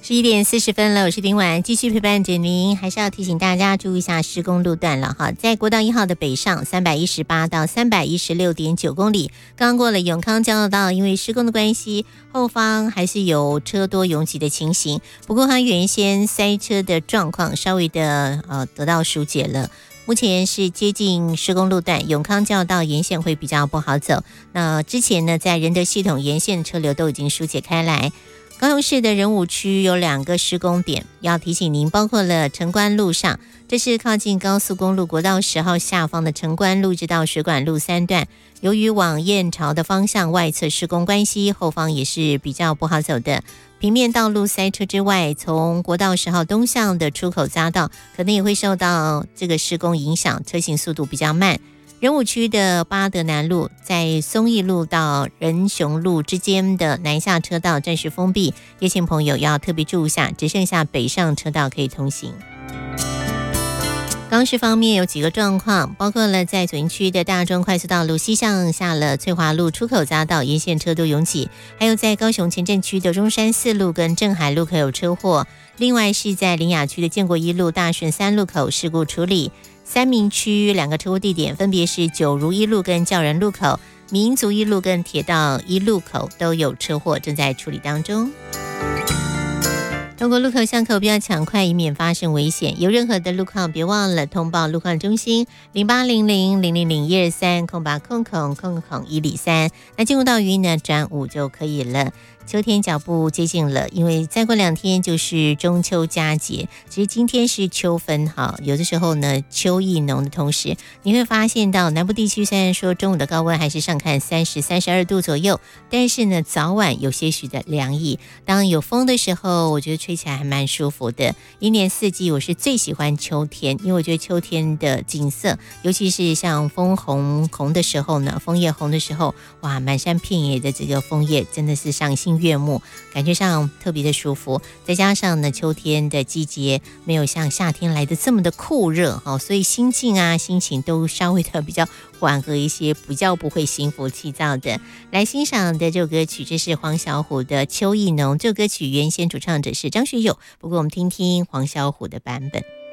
11:40了，我是丁婉，继续陪伴着您。还是要提醒大家注意一下施工路段了哈，在国道1号的北上318到316.9公里，刚过了永康交流道，因为施工的关系，后方还是有车多拥挤的情形。不过它原先塞车的状况稍微的得到疏解了。目前是接近施工路段，永康交流道沿线会比较不好走。那之前呢，在仁德系统沿线车流都已经疏解开来。高雄市的仁武区有2个施工点，要提醒您，包括了城关路上，这是靠近高速公路国道10号下方的城关路至到水管路3段，由于往燕巢的方向外侧施工关系，后方也是比较不好走的。平面道路塞车之外，从国道10号东向的出口匝道，可能也会受到这个施工影响，车行速度比较慢。仁武区的八德南路在松义路到仁雄路之间的南下车道暂时封闭，也请朋友要特别注意一下，只剩下北上车道可以通行。高市方面有几个状况，包括了在左营区的大中快速道路西向下了翠华路出口匝道沿线车多拥挤，还有在高雄前镇区的中山4路跟镇海路口有车祸，另外是在苓雅区的建国1路大顺3路口事故处理。三民区2个车祸地点分别是九如1路跟教人路口，民族1路跟铁道1路口都有车祸，正在处理当中。通过路口巷口不要抢快，以免发生危险。有任何的路况，别忘了通报路况中心08000001230800000103。那进入到语音呢转5就可以了。秋天脚步接近了，因为再过2天就是中秋佳节。其实今天是秋分哈，有的时候呢秋意浓的同时，你会发现到南部地区虽然说中午的高温还是上看30、32度左右，但是呢早晚有些许的凉意。当有风的时候，我觉得吹起来还蛮舒服的。一年四季我是最喜欢秋天，因为我觉得秋天的景色，尤其是像枫红的时候呢，枫叶红的时候，哇，满山遍野的这个枫叶真的是赏心悦目，感觉上特别的舒服。再加上呢秋天的季节没有像夏天来的这么的酷热，所以心境啊心情都稍微的比较缓和一些，比较不会心浮气躁的。来欣赏的这首歌曲，这是黄小琥的《秋意浓》。这首歌曲原先主唱者是张学友，不过我们听听黄小琥的版本。